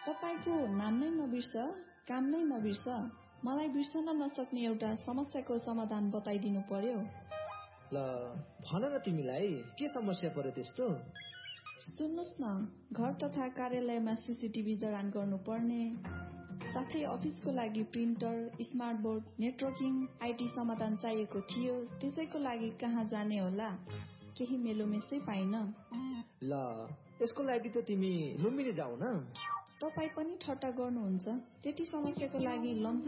तपाईको नाम नै नबिर्स, काम नै नबिर्स। मलाई बिर्सन नसक्ने एउटा समस्याको समाधान बताइदिनु पर्यो। ल भन न तिमीलाई के समस्या पर्यो त्यस्तो? सुन्नुस् न, घर तथा कार्यालयमा सीसीटीभी जडान गर्नुपर्ने, साथै अफिसको लागि printer, smart board, networking, IT समाधान चाहिएको थियो। त्यसैको लागि कहाँ जाने होला? केही मेलोमेसै पाइन। ल यसको लागि त तिमी लुम्बिनी जाऊ न। तपाई पनि ठट्टा गर्नुहुन्छ। त्यति समस्याको लागि